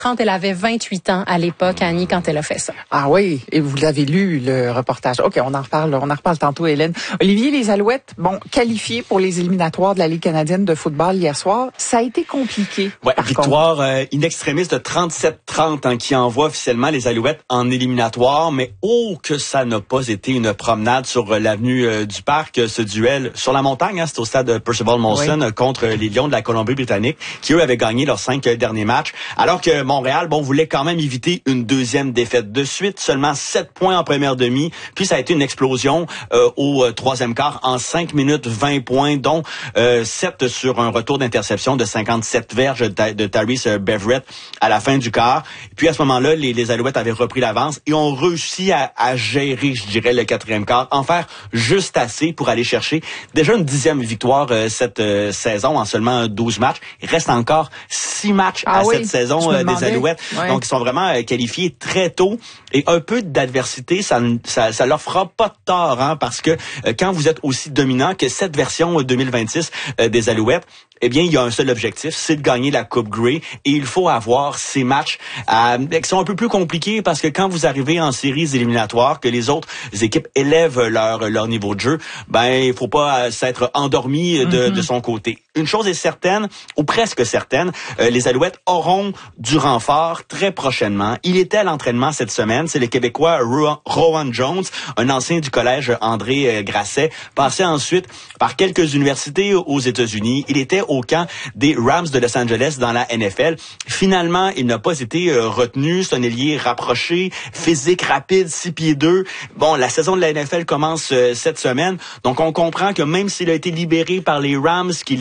quand elle avait 28 ans à l'époque, Annie, quand elle a fait ça. Ah oui, et vous l'avez lu, le reportage. OK, on en reparle tantôt, Hélène. Olivier, les Alouettes, qualifiés pour les éliminatoires de la Ligue canadienne de football hier soir, ça a été compliqué. Ouais, victoire in extremis de 37-30 qui envoie officiellement les Alouettes en éliminatoire, mais que ça n'a pas été une promenade sur l'avenue du Parc, ce duel sur la montagne, c'est au stade Percival Molson contre les Lions de la Colombie-Britannique, qui eux avaient gagné leurs 5 derniers matchs, alors que Montréal, voulait quand même éviter une deuxième défaite de suite, seulement 7 points en première demi, puis ça a été une explosion au troisième quart en 5 minutes, 20 points, dont 7 sur un retour d'interception de 57 verges de Tyrese Beverett à la fin du quart. Et puis à ce moment-là, les Alouettes avaient repris l'avance et ont réussi à gérer, je dirais, le quatrième quart, en faire juste assez pour aller chercher déjà une 10e victoire cette saison en seulement 12 matchs. Il reste encore 6 matchs cette saison des Alouettes. Ouais. Donc, ils sont vraiment qualifiés très tôt. Et un peu d'adversité, ça leur fera pas de tort, parce que quand vous êtes aussi dominant que cette version 2026 des Alouettes, eh bien, il y a un seul objectif, c'est de gagner la Coupe Grey. Et il faut avoir ces matchs qui sont un peu plus compliqués parce que quand vous arrivez en séries éliminatoires, que les autres équipes élèvent leur niveau de jeu, il faut pas s'être endormi de son côté. Une chose est certaine, ou presque certaine, les Alouettes auront du renfort très prochainement. Il était à l'entraînement cette semaine. C'est le Québécois Rowan Jones, un ancien du collège André Grasset, passé ensuite par quelques universités aux États-Unis. Il était au camp des Rams de Los Angeles dans la NFL. Finalement, il n'a pas été retenu. C'est un ailier rapproché, physique, rapide, 6 pieds 2. La saison de la NFL commence cette semaine. Donc, on comprend que même s'il a été libéré par les Rams, qu'il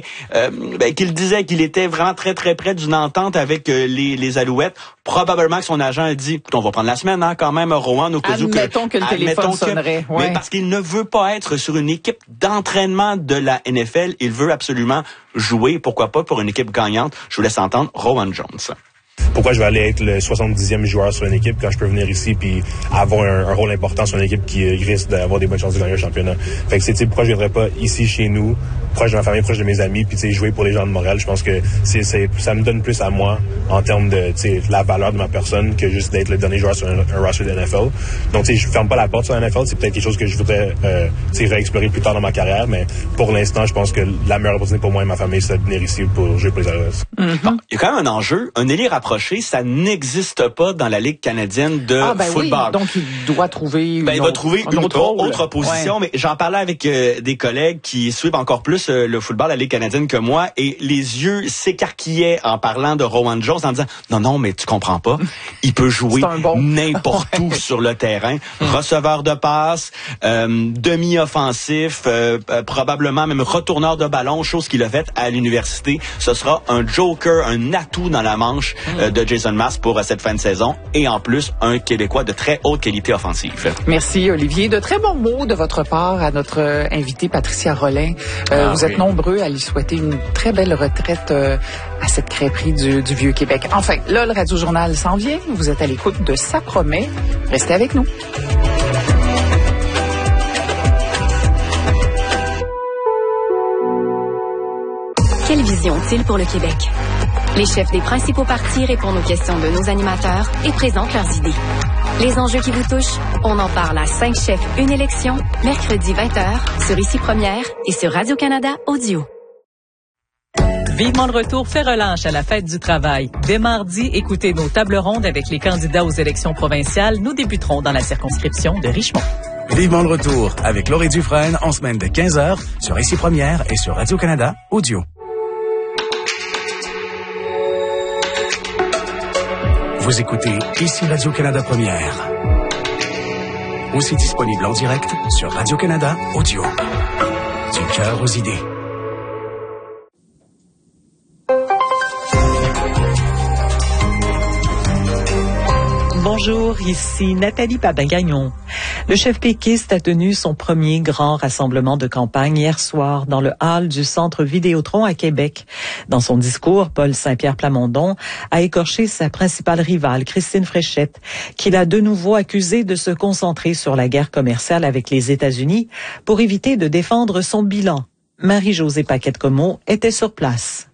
disait qu'il était vraiment très, très près d'une entente avec les Alouettes, probablement que son agent a dit, on va prendre la semaine, quand même, Rowan, au cas où que le téléphone sonnerait. Mais parce qu'il ne veut pas être sur une équipe d'entraînement de la NFL, il veut absolument jouer, pourquoi pas, pour une équipe gagnante. Je vous laisse entendre Rowan Jones. Pourquoi je vais aller être le 70e joueur sur une équipe quand je peux venir ici puis avoir un rôle important sur une équipe qui risque d'avoir des bonnes chances de gagner un championnat. Fait que c'est pourquoi je viendrais pas ici chez nous, proche de ma famille, proche de mes amis, puis jouer pour les gens de Montréal. Je pense que ça me donne plus à moi en termes de la valeur de ma personne que juste d'être le dernier joueur sur un roster de NFL. Donc je ferme pas la porte sur la NFL, c'est peut-être quelque chose que je voudrais réexplorer plus tard dans ma carrière, mais pour l'instant, je pense que la meilleure opportunité pour moi et ma famille, c'est de venir ici pour jouer pour les Alouettes. Bon, il y a quand même un enjeu, un ailier rapproché, ça n'existe pas dans la Ligue canadienne de football. Oui, donc il doit trouver il va trouver une autre position, mais j'en parlais avec des collègues qui suivent encore plus le football, la Ligue canadienne que moi, et les yeux s'écarquillaient en parlant de Rowan Jones en disant non, mais tu comprends pas, il peut jouer n'importe où sur le terrain, receveur de passe, demi-offensif, probablement même retourneur de ballon, chose qu'il a faite à l'université. Ce sera un joker, un atout dans la manche de Jason Maas pour cette fin de saison, et en plus un Québécois de très haute qualité offensive. Merci Olivier. De très bons mots de votre part à notre invitée Patricia Rolin. Vous êtes nombreux à lui souhaiter une très belle retraite à cette crêperie du Vieux-Québec. Enfin, là, le Radio-Journal s'en vient. Vous êtes à l'écoute de Ça promet. Restez avec nous. Quelle vision ont-ils pour le Québec? Les chefs des principaux partis répondent aux questions de nos animateurs et présentent leurs idées. Les enjeux qui vous touchent, on en parle à 5 chefs, une élection, mercredi 20h, sur Ici Première et sur Radio-Canada Audio. Vivement le retour fait relâche à la fête du travail. Dès mardi, écoutez nos tables rondes avec les candidats aux élections provinciales. Nous débuterons dans la circonscription de Richmond. Vivement le retour avec Laurie Dufresne en semaine de 15h sur Ici Première et sur Radio-Canada Audio. Vous écoutez Ici Radio-Canada Première. Aussi disponible en direct sur Radio-Canada Audio. Du cœur aux idées. Bonjour, ici Nathalie Papin-Gagnon. Le chef péquiste a tenu son premier grand rassemblement de campagne hier soir dans le hall du Centre Vidéotron à Québec. Dans son discours, Paul Saint-Pierre Plamondon a écorché sa principale rivale, Christine Fréchette, qu'il a de nouveau accusée de se concentrer sur la guerre commerciale avec les États-Unis pour éviter de défendre son bilan. Marie-Josée Paquette-Comeau était sur place.